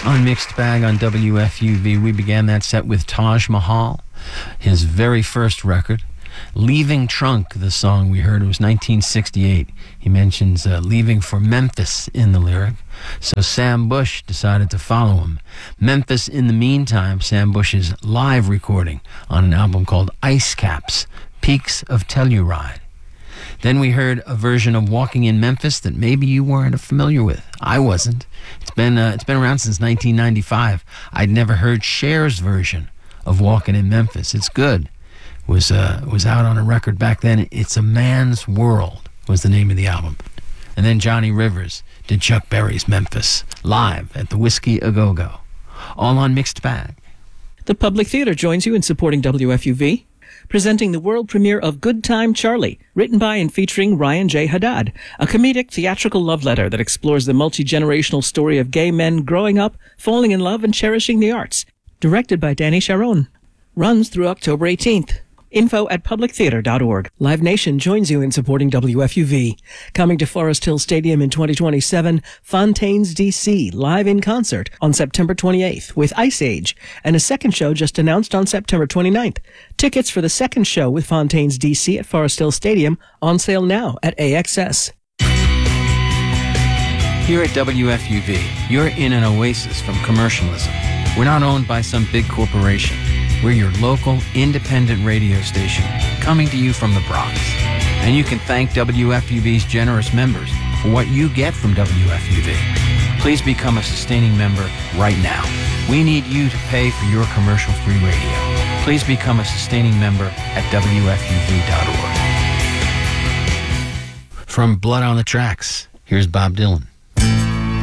On Mixed Bag on WFUV, we began that set with Taj Mahal, his very first record. Leaving Trunk, the song we heard, it was 1968. He mentions leaving for Memphis in the lyric, so Sam Bush decided to follow him. Memphis in the Meantime, Sam Bush's live recording on an album called Ice Caps, Peaks of Telluride. Then we heard a version of Walking in Memphis that maybe you weren't familiar with. I wasn't. It's been around since 1995. I'd never heard Cher's version of Walking in Memphis. It's good. Was out on a record back then. It's a Man's World was the name of the album. And then Johnny Rivers did Chuck Berry's Memphis live at the Whiskey A Go-Go. All on Mixed Bag. The Public Theater joins you in supporting WFUV, presenting the world premiere of Good Time Charlie, written by and featuring Ryan J. Haddad, a comedic theatrical love letter that explores the multi-generational story of gay men growing up, falling in love, and cherishing the arts. Directed by Danny Sharon. Runs through October 18th. Info at publictheater.org. Live Nation joins you in supporting WFUV. Coming to Forest Hill Stadium in 2027, Fontaines DC, live in concert on September 28th with Ice Age, and a second show just announced on September 29th. Tickets for the second show with Fontaines DC at Forest Hill Stadium on sale now at AXS. Here at WFUV, you're in an oasis from commercialism. We're not owned by some big corporation. We're your local, independent radio station, coming to you from the Bronx. And you can thank WFUV's generous members for what you get from WFUV. Please become a sustaining member right now. We need you to pay for your commercial-free radio. Please become a sustaining member at WFUV.org. From Blood on the Tracks, here's Bob Dylan.